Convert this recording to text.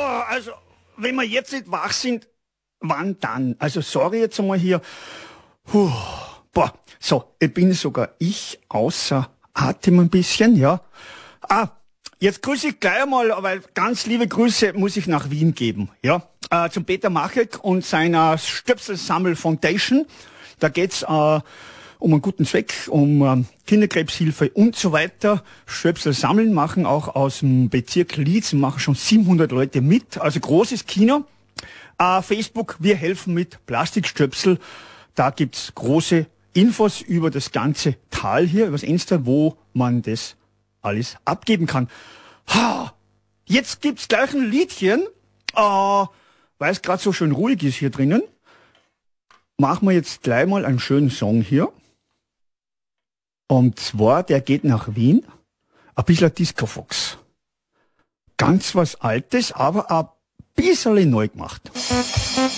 Also, wenn wir jetzt nicht wach sind, wann dann? Also, sorry jetzt einmal hier. So, ich bin sogar außer Atem ein bisschen, ja. Jetzt grüße ich gleich einmal, weil ganz liebe Grüße muss ich nach Wien geben, ja. Zum Peter Machek und seiner Stöpselsammel Foundation. Da geht's um einen guten Zweck, um Kinderkrebshilfe und so weiter. Stöpsel sammeln, machen auch aus dem Bezirk Lietz, machen schon 700 Leute mit, also großes Kino. Facebook, wir helfen mit Plastikstöpsel. Da gibt's große Infos über das ganze Tal hier, über das Insta, wo man das alles abgeben kann. Jetzt gibt's gleich ein Liedchen, weil es gerade so schön ruhig ist hier drinnen. Machen wir jetzt gleich mal einen schönen Song hier. Und zwar, der geht nach Wien. Ein bisschen Disco Fox. Ganz was Altes, aber ein bisschen neu gemacht.